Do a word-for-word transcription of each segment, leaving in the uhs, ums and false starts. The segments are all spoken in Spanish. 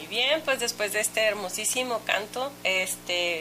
bien, pues después de este hermosísimo canto, este,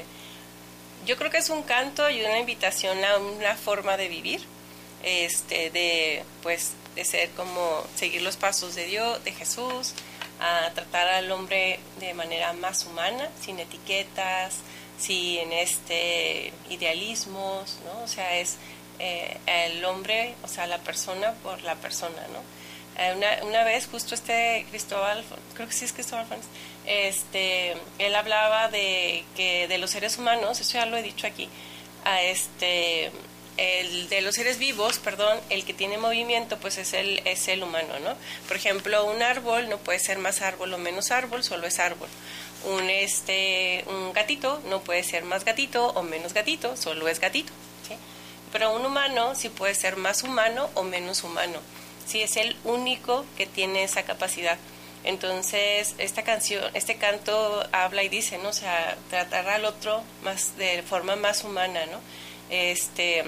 yo creo que es un canto y una invitación a una forma de vivir, este, de, pues, de ser como seguir los pasos de Dios, de Jesús, a tratar al hombre de manera más humana, sin etiquetas, sin este idealismos, ¿no? O sea, es eh, el hombre, o sea, la persona por la persona, ¿no? Una, una vez justo este Cristóbal, creo que sí es Cristóbal Fons, este, él hablaba de que de los seres humanos, eso ya lo he dicho aquí, a este, el de los seres vivos, perdón, el que tiene movimiento, pues es el, es el humano, ¿no? Por ejemplo, un árbol no puede ser más árbol o menos árbol, solo es árbol. Un, este, un gatito no puede ser más gatito o menos gatito, solo es gatito, ¿sí? Pero un humano sí puede ser más humano o menos humano. Sí, es el único que tiene esa capacidad. Entonces, esta canción, este canto habla y dice, ¿no? O sea, tratar al otro más de forma más humana, ¿no? Este,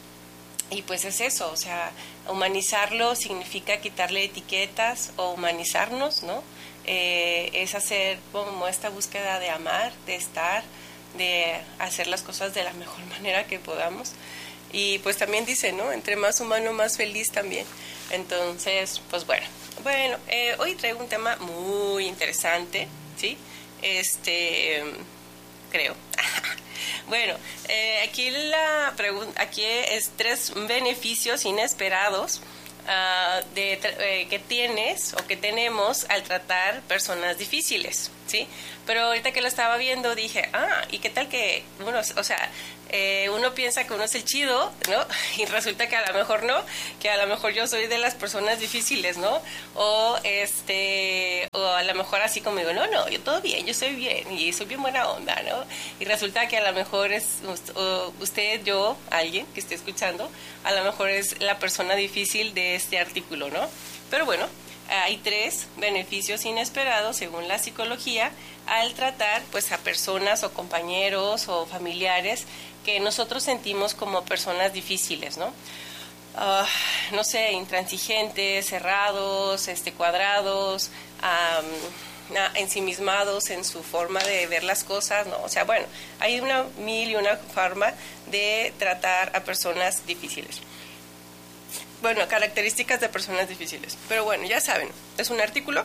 y pues es eso, o sea, humanizarlo significa quitarle etiquetas o humanizarnos, ¿no? Eh, es hacer como esta búsqueda de amar, de estar, de hacer las cosas de la mejor manera que podamos. Y pues también dice, ¿no? Entre más humano, más feliz también. Entonces, pues bueno. Bueno, eh, hoy traigo un tema muy interesante, ¿sí? Este, creo. Bueno, eh, aquí la pregunta, aquí es tres beneficios inesperados uh, de, eh, que tienes o que tenemos al tratar personas difíciles, ¿sí? Pero ahorita que lo estaba viendo dije, ah, ¿y qué tal que uno, o sea, eh, uno piensa que uno es el chido, ¿no? Y resulta que a lo mejor no, que a lo mejor yo soy de las personas difíciles, ¿no? O este, o a lo mejor así como digo, no, no, yo todo bien, yo soy bien y soy bien buena onda, ¿no? Y resulta que a lo mejor es usted, yo, alguien que esté escuchando, a lo mejor es la persona difícil de este artículo, ¿no? Pero bueno, hay tres beneficios inesperados según la psicología al tratar pues a personas o compañeros o familiares que nosotros sentimos como personas difíciles, ¿no? Uh, no sé, intransigentes, cerrados, este, cuadrados, um, ensimismados en su forma de ver las cosas, ¿no? O sea, bueno, hay una mil y una forma de tratar a personas difíciles. Bueno, características de personas difíciles. Pero bueno, ya saben, es un artículo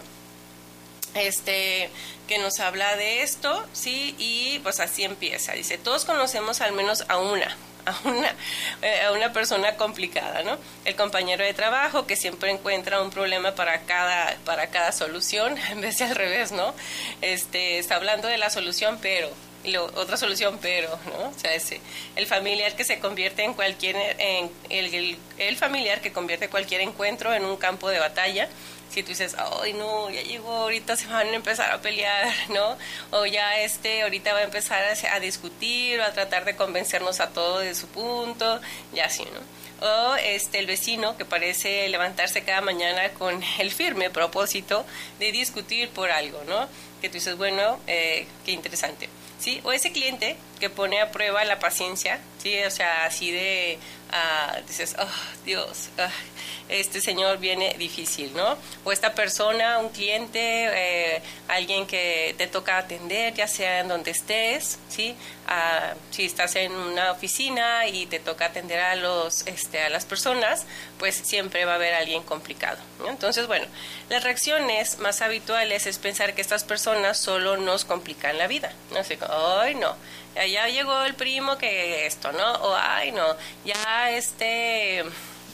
este que nos habla de esto, ¿sí? Y pues así empieza. Dice, todos conocemos al menos a una, a una, eh, a una persona complicada, ¿no? El compañero de trabajo que siempre encuentra un problema para cada, para cada solución, en vez de al revés, ¿no? Este, está hablando de la solución, pero... Y lo, otra solución, pero, ¿no? O sea, ese, el familiar que se convierte en cualquier, en el, el, el familiar que convierte cualquier encuentro en un campo de batalla. Si tú dices, ay, no, ya llegó, ahorita se van a empezar a pelear, ¿no? O ya este, ahorita va a empezar a, a discutir o a tratar de convencernos a todos de su punto, ya así, ¿no? O este, el vecino que parece levantarse cada mañana con el firme propósito de discutir por algo, ¿no? Que tú dices, bueno, eh, qué interesante. ¿Sí? O ese cliente que pone a prueba la paciencia, ¿sí? O sea, así de, uh, dices, oh, Dios, uh, este señor viene difícil, ¿no? O esta persona, un cliente, eh, alguien que te toca atender, ya sea en donde estés, ¿sí? Uh, si estás en una oficina y te toca atender a, los, este, a las personas, pues siempre va a haber alguien complicado, ¿no? Entonces, bueno, las reacciones más habituales es pensar que estas personas solo nos complican la vida, ¿no? Así como, ay, no, ya llegó el primo que esto, ¿no? O, ay, no, ya este...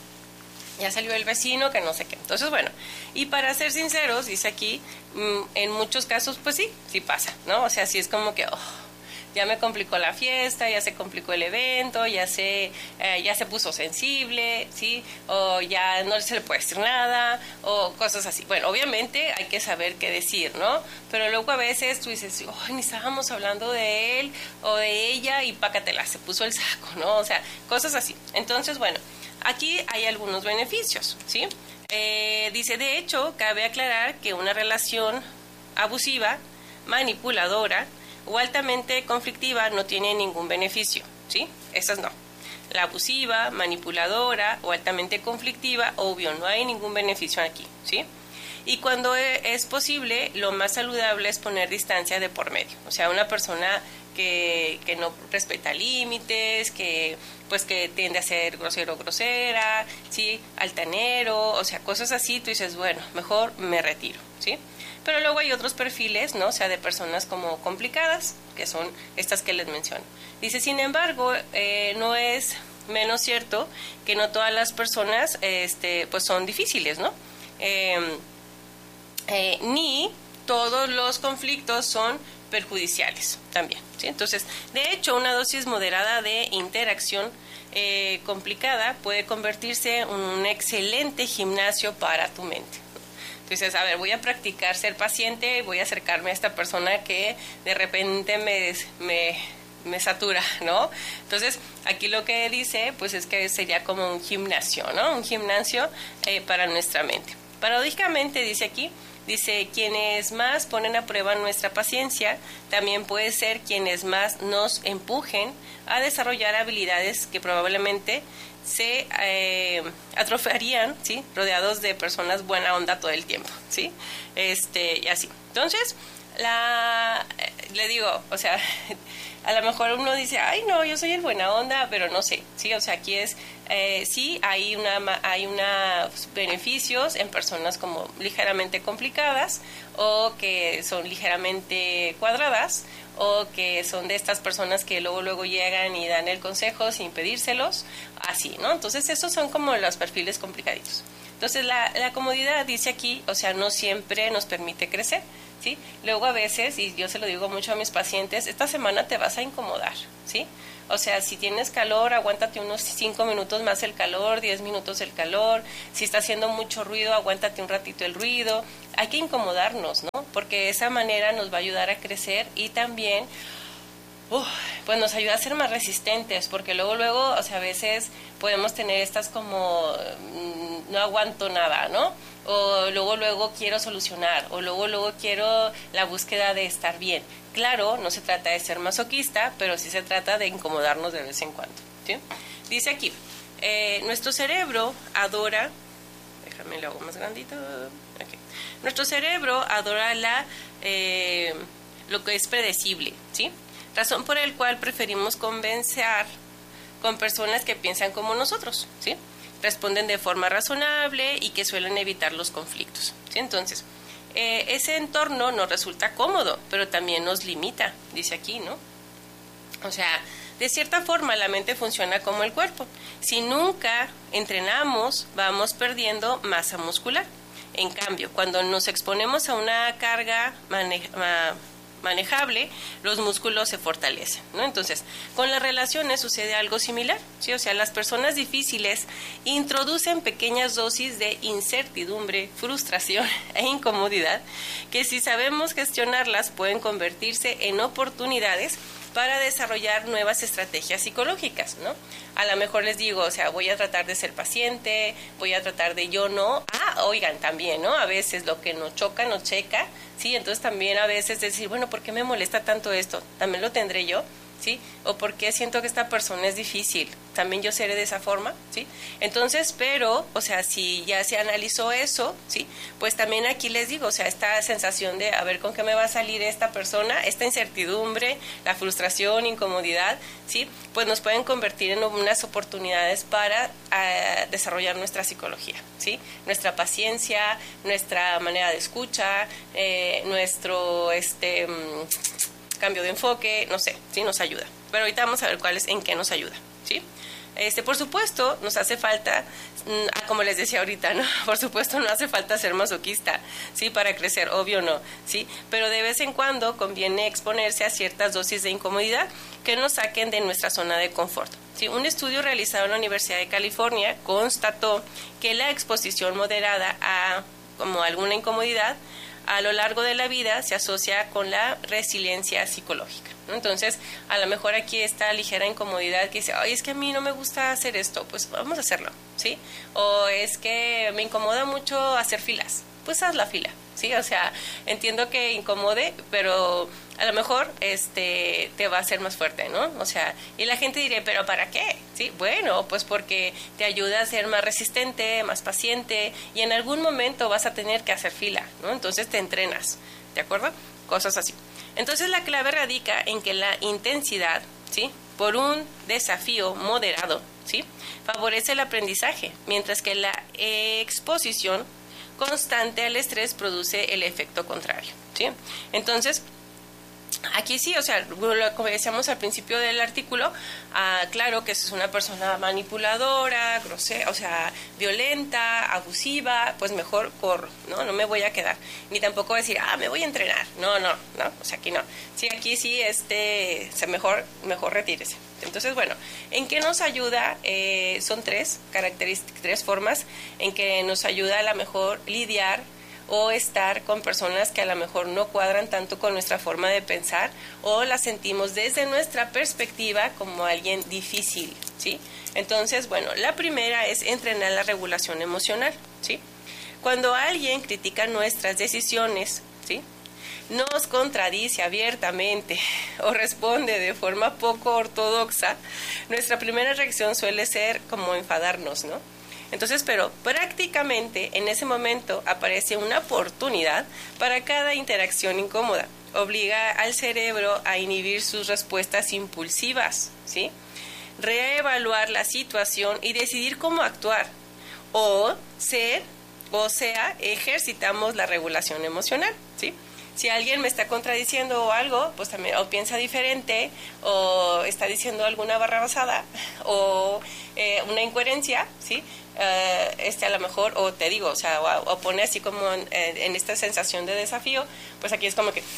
ya salió el vecino que no sé qué. Entonces, bueno, y para ser sinceros, dice aquí, en muchos casos, pues sí, sí pasa, ¿no? O sea, sí es como que, oh, ya me complicó la fiesta, ya se complicó el evento, ya se, eh, ya se puso sensible, ¿sí? O ya no se le puede decir nada, o cosas así. Bueno, obviamente hay que saber qué decir, ¿no? Pero luego a veces tú dices, ay, ni estábamos hablando de él o de ella y pácatela, se puso el saco, ¿no? O sea, cosas así. Entonces, bueno, aquí hay algunos beneficios, ¿sí? Eh, dice, de hecho, cabe aclarar que una relación abusiva, manipuladora o altamente conflictiva no tiene ningún beneficio, ¿sí? Esas no. La abusiva, manipuladora o altamente conflictiva, obvio, no hay ningún beneficio aquí, ¿sí? Y cuando es posible, lo más saludable es poner distancia de por medio. O sea, una persona que, que no respeta límites, que pues que tiende a ser grosero o grosera, ¿sí? Altanero, o sea, cosas así, tú dices, bueno, mejor me retiro, ¿sí? Pero luego hay otros perfiles, ¿no? O sea, de personas como complicadas, que son estas que les menciono. Dice, sin embargo, eh, no es menos cierto que no todas las personas este, pues son difíciles, ¿no? Eh, eh, ni todos los conflictos son perjudiciales también, ¿sí? Entonces, de hecho, una dosis moderada de interacción eh, complicada puede convertirse en un excelente gimnasio para tu mente. Entonces, a ver, voy a practicar ser paciente, voy a acercarme a esta persona que de repente me, me, me satura, ¿no? Entonces, aquí lo que dice, pues es que sería como un gimnasio, ¿no? Un gimnasio eh, para nuestra mente. Paradójicamente, dice aquí, dice, quienes más ponen a prueba nuestra paciencia, también puede ser quienes más nos empujen a desarrollar habilidades que probablemente se eh, atrofiarían, ¿sí? Rodeados de personas buena onda todo el tiempo, ¿sí? Este, y así. Entonces, la, eh, le digo, o sea, a lo mejor uno dice, ay, no, yo soy el buena onda, pero no sé, ¿sí? O sea, aquí es, eh, sí, hay una hay unos beneficios en personas como ligeramente complicadas o que son ligeramente cuadradas o que son de estas personas que luego luego llegan y dan el consejo sin pedírselos, así, ¿no? Entonces, esos son como los perfiles complicaditos. Entonces, la, la comodidad, dice aquí, o sea, no siempre nos permite crecer, ¿sí? Luego a veces, y yo se lo digo mucho a mis pacientes, esta semana te vas a incomodar, ¿sí? O sea, si tienes calor, aguántate unos cinco minutos más el calor, diez minutos el calor. Si está haciendo mucho ruido, aguántate un ratito el ruido. Hay que incomodarnos, ¿no? Porque de esa manera nos va a ayudar a crecer y también, uf, pues nos ayuda a ser más resistentes, porque luego, luego, o sea, a veces podemos tener estas como, mmm, no aguanto nada, ¿no? O luego, luego quiero solucionar, o luego, luego quiero la búsqueda de estar bien. Claro, no se trata de ser masoquista, pero sí se trata de incomodarnos de vez en cuando, ¿sí? Dice aquí, eh, nuestro cerebro adora, déjame lo hago más grandito, okay. Nuestro cerebro adora la, eh, lo que es predecible, ¿sí? Razón por el cual preferimos convencer con personas que piensan como nosotros, ¿sí? Responden de forma razonable y que suelen evitar los conflictos, ¿sí? Entonces, eh, ese entorno nos resulta cómodo, pero también nos limita, dice aquí, ¿no? O sea, de cierta forma la mente funciona como el cuerpo. Si nunca entrenamos, vamos perdiendo masa muscular. En cambio, cuando nos exponemos a una carga maneja, manejable, los músculos se fortalecen, ¿no? Entonces, con las relaciones sucede algo similar, ¿sí? O sea, las personas difíciles introducen pequeñas dosis de incertidumbre, frustración e incomodidad que, si sabemos gestionarlas, pueden convertirse en oportunidades para desarrollar nuevas estrategias psicológicas, ¿no? A lo mejor les digo, o sea, voy a tratar de ser paciente, voy a tratar de yo no. Ah, oigan, también, ¿no? A veces lo que nos choca, nos checa, ¿sí? Entonces también a veces decir, bueno, ¿por qué me molesta tanto esto? ¿También lo tendré yo? ¿Sí? O ¿por qué siento que esta persona es difícil? ¿También yo seré de esa forma? ¿Sí? Entonces, pero, o sea, si ya se analizó eso, ¿sí? Pues también aquí les digo, o sea, esta sensación de a ver con qué me va a salir esta persona, esta incertidumbre, la frustración, incomodidad, ¿sí? Pues nos pueden convertir en unas oportunidades para uh, desarrollar nuestra psicología, ¿sí? Nuestra paciencia, nuestra manera de escucha, eh, nuestro, este... Um, cambio de enfoque, no sé, sí nos ayuda. Pero ahorita vamos a ver cuál es, en qué nos ayuda, ¿sí? Este, por supuesto, nos hace falta, como les decía ahorita, ¿no? Por supuesto, no hace falta ser masoquista, ¿sí? Para crecer, obvio no, ¿sí? Pero de vez en cuando conviene exponerse a ciertas dosis de incomodidad que nos saquen de nuestra zona de confort, ¿sí? Un estudio realizado en la Universidad de California constató que la exposición moderada a como alguna incomodidad a lo largo de la vida se asocia con la resiliencia psicológica, ¿no? Entonces, a lo mejor aquí está ligera incomodidad que dice, ay, es que a mí no me gusta hacer esto, pues vamos a hacerlo, ¿sí? O es que me incomoda mucho hacer filas, pues haz la fila, ¿sí? O sea, entiendo que incomode, pero a lo mejor este te va a hacer más fuerte, ¿no? O sea, y la gente diría, ¿pero para qué? Sí, bueno, pues porque te ayuda a ser más resistente, más paciente, y en algún momento vas a tener que hacer fila, ¿no? Entonces te entrenas, ¿de acuerdo? Cosas así. Entonces la clave radica en que la intensidad, ¿sí?, por un desafío moderado, ¿sí?, favorece el aprendizaje, mientras que la exposición constante al estrés produce el efecto contrario, ¿sí? Entonces, aquí sí, o sea, como decíamos al principio del artículo, ah, claro que es una persona manipuladora, grosera, o sea, violenta, abusiva, pues mejor corro, ¿no? No me voy a quedar. Ni tampoco decir, ah, me voy a entrenar. No, no, no, o sea, aquí no. Sí, aquí sí, este, se mejor, mejor retírese. Entonces, bueno, ¿en qué nos ayuda? Eh, son tres características, tres formas en que nos ayuda a la mejor lidiar o estar con personas que a lo mejor no cuadran tanto con nuestra forma de pensar o la sentimos desde nuestra perspectiva como alguien difícil, ¿sí? Entonces, bueno, la primera es entrenar la regulación emocional, ¿sí? Cuando alguien critica nuestras decisiones, ¿sí?, nos contradice abiertamente o responde de forma poco ortodoxa, nuestra primera reacción suele ser como enfadarnos, ¿no? Entonces, pero prácticamente en ese momento aparece una oportunidad para cada interacción incómoda. Obliga al cerebro a inhibir sus respuestas impulsivas, ¿sí?, reevaluar la situación y decidir cómo actuar. O ser, o sea, ejercitamos la regulación emocional, ¿sí? Si alguien me está contradiciendo o algo, pues también o piensa diferente, o está diciendo alguna barrabasada, o eh, una incoherencia, ¿sí? Uh, este a lo mejor, o te digo, o sea, o, o pone así como en, en esta sensación de desafío, pues aquí es como que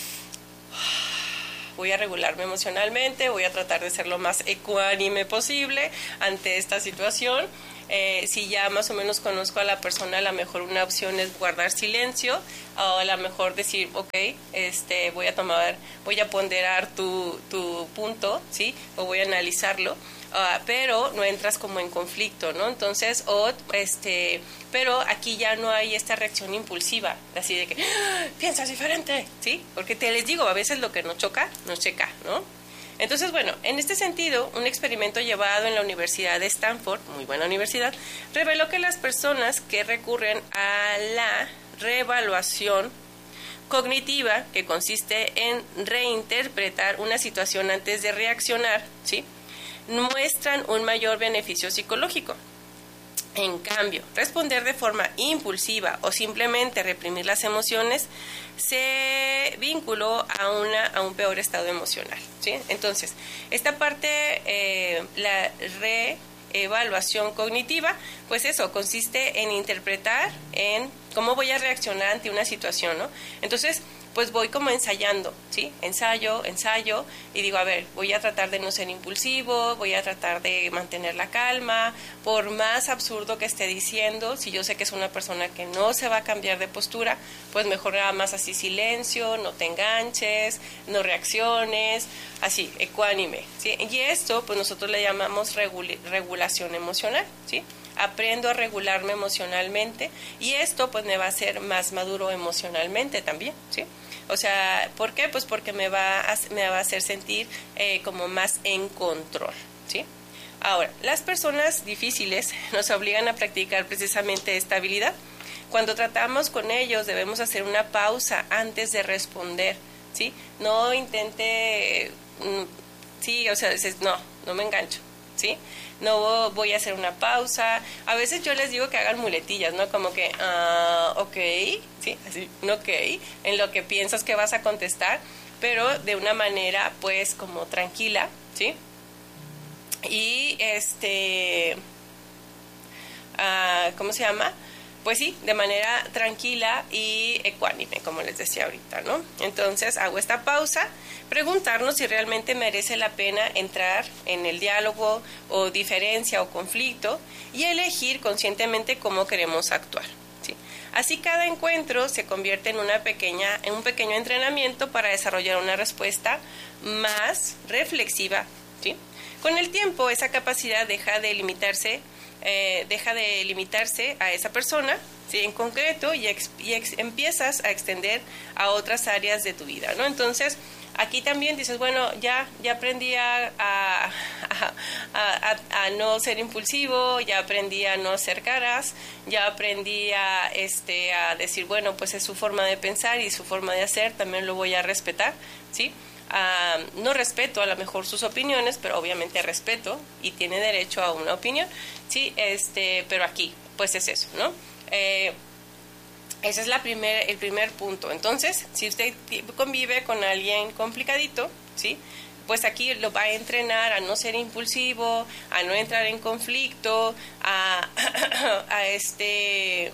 voy a regularme emocionalmente, voy a tratar de ser lo más ecuánime posible ante esta situación. Eh, si ya más o menos conozco a la persona, a lo mejor una opción es guardar silencio, o a lo mejor decir, ok, este, voy a tomar, voy a ponderar tu, tu punto, ¿sí?, o voy a analizarlo. Uh, pero no entras como en conflicto, ¿no? Entonces, o este, pero aquí ya no hay esta reacción impulsiva, así de que ¡ah! Piensas diferente, ¿sí? Porque te les digo, a veces lo que nos choca, nos checa, ¿no? Entonces, bueno, en este sentido, un experimento llevado en la Universidad de Stanford, muy buena universidad, reveló que las personas que recurren a la reevaluación cognitiva, que consiste en reinterpretar una situación antes de reaccionar, ¿sí?, muestran un mayor beneficio psicológico. En cambio, responder de forma impulsiva o simplemente reprimir las emociones se vinculó a, una, a un peor estado emocional, ¿sí? Entonces, esta parte, eh, la reevaluación cognitiva, pues eso, consiste en interpretar en cómo voy a reaccionar ante una situación, ¿no? Entonces, pues voy como ensayando, ¿sí? Ensayo, ensayo, y digo, a ver, voy a tratar de no ser impulsivo, voy a tratar de mantener la calma, por más absurdo que esté diciendo, si yo sé que es una persona que no se va a cambiar de postura, pues mejor nada más así silencio, no te enganches, no reacciones, así, ecuánime, ¿sí? Y esto, pues nosotros le llamamos regula- regulación emocional, ¿sí? Aprendo a regularme emocionalmente y esto pues me va a hacer más maduro emocionalmente también, ¿sí? O sea, ¿por qué? Pues porque me va a, me va a hacer sentir eh, como más en control, ¿sí? Ahora, las personas difíciles nos obligan a practicar precisamente esta habilidad. Cuando tratamos con ellos debemos hacer una pausa antes de responder, ¿sí? No intente, mm, sí, o sea, dices, no, no me engancho, ¿sí? No voy a hacer una pausa. A veces yo les digo que hagan muletillas, ¿no? Como que, ah, ok, sí, así, un ok, en lo que piensas que vas a contestar, pero de una manera, pues, como tranquila, ¿sí? Y, este, ah, ¿cómo se llama? Pues sí, de manera tranquila y ecuánime, como les decía ahorita, ¿no? Entonces hago esta pausa, preguntarnos si realmente merece la pena entrar en el diálogo o diferencia o conflicto y elegir conscientemente cómo queremos actuar, ¿sí? Así cada encuentro se convierte en una pequeña, en un pequeño entrenamiento para desarrollar una respuesta más reflexiva, ¿sí? Con el tiempo esa capacidad deja de limitarse Eh, deja de limitarse a esa persona, ¿sí? En concreto, y, ex, y ex, empiezas a extender a otras áreas de tu vida, ¿no? Entonces, aquí también dices, bueno, ya, ya aprendí a, a, a, a, a no ser impulsivo, ya aprendí a no hacer caras, ya aprendí a, este, a decir, bueno, pues es su forma de pensar y su forma de hacer, también lo voy a respetar, ¿sí? Uh, no respeto a lo mejor sus opiniones, pero obviamente respeto y tiene derecho a una opinión, sí, este, pero aquí, pues es eso, ¿no? Eh, ese es la primer, el primer punto. Entonces, si usted convive con alguien complicadito, ¿sí? Pues aquí lo va a entrenar a no ser impulsivo, a no entrar en conflicto, a, a este,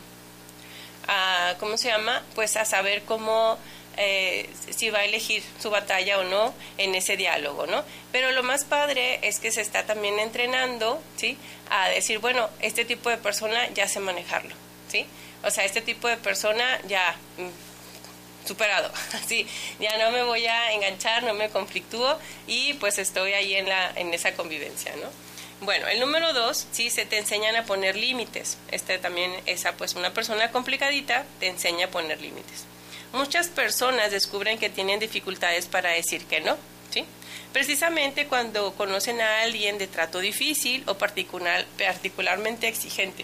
a, ¿cómo se llama? Pues a saber cómo Eh, si va a elegir su batalla o no en ese diálogo, ¿no? Pero lo más padre es que se está también entrenando, ¿sí? A decir, bueno, este tipo de persona ya sé manejarlo, ¿sí? O sea, este tipo de persona ya mm, superado, ¿sí? Ya no me voy a enganchar, no me conflictúo y pues estoy ahí en, la, en esa convivencia, ¿no? Bueno, el número dos, sí, se te enseñan a poner límites. Este también, esa pues una persona complicadita te enseña a poner límites. Muchas personas descubren que tienen dificultades para decir que no, ¿sí? Precisamente cuando conocen a alguien de trato difícil o particular, particularmente exigente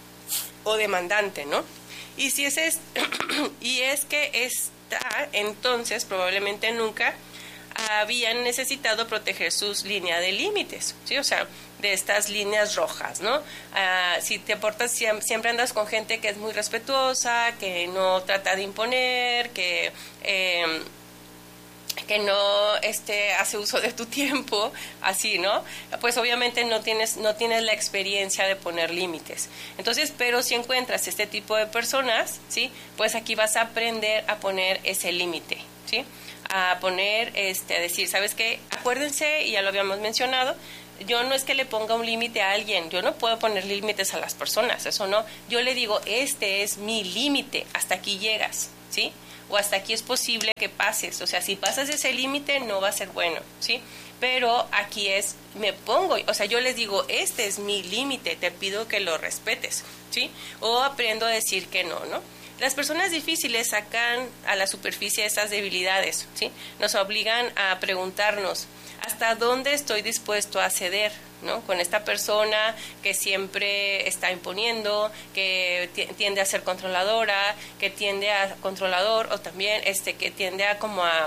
o demandante, ¿no? Y si es, es y es que está, entonces probablemente nunca habían necesitado proteger sus líneas de límites, ¿sí? O sea, de estas líneas rojas, ¿no? Uh, si te portas, siempre andas con gente que es muy respetuosa, que no trata de imponer, que, eh, que no este, hace uso de tu tiempo, así, ¿no? Pues obviamente no tienes, no tienes la experiencia de poner límites. Entonces, pero si encuentras este tipo de personas, ¿sí? Pues aquí vas a aprender a poner ese límite, ¿sí? A poner, este, a decir, ¿sabes qué? Acuérdense, y ya lo habíamos mencionado, yo no es que le ponga un límite a alguien, yo no puedo poner límites a las personas, eso no. Yo le digo, este es mi límite, hasta aquí llegas, ¿sí? O hasta aquí es posible que pases, o sea, si pasas ese límite no va a ser bueno, ¿sí? Pero aquí es, me pongo, o sea, yo les digo, este es mi límite, te pido que lo respetes, ¿sí? O aprendo a decir que no, ¿no? Las personas difíciles sacan a la superficie esas debilidades, ¿sí? Nos obligan a preguntarnos, ¿hasta dónde estoy dispuesto a ceder, ¿no? Con esta persona que siempre está imponiendo, que tiende a ser controladora, que tiende a controlador, o también este que tiende a como a,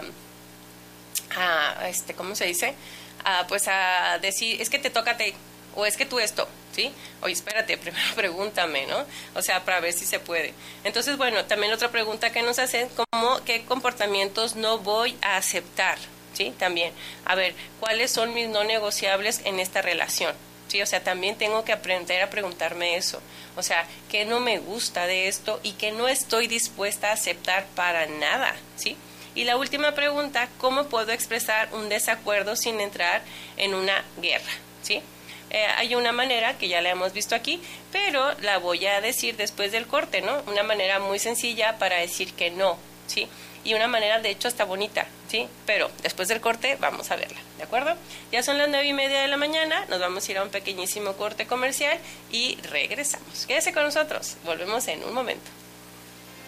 a este, ¿cómo se dice? A, pues a decir, es que te toca a ti, o es que tú esto, ¿sí? Oye, espérate, primero pregúntame, ¿no? O sea, para ver si se puede. Entonces, bueno, también otra pregunta que nos hacen, ¿cómo, qué comportamientos no voy a aceptar? ¿Sí? También, a ver, ¿cuáles son mis no negociables en esta relación? ¿Sí? O sea, también tengo que aprender a preguntarme eso. O sea, ¿qué no me gusta de esto y qué no estoy dispuesta a aceptar para nada? ¿Sí? Y la última pregunta, ¿cómo puedo expresar un desacuerdo sin entrar en una guerra? ¿Sí? Eh, hay una manera que ya la hemos visto aquí, pero la voy a decir después del corte, ¿no? Una manera muy sencilla para decir que no, ¿sí? Y una manera, de hecho, está bonita, ¿sí? Pero después del corte vamos a verla, ¿de acuerdo? Ya son las nueve y media de la mañana, nos vamos a ir a un pequeñísimo corte comercial y regresamos. Quédese con nosotros, volvemos en un momento.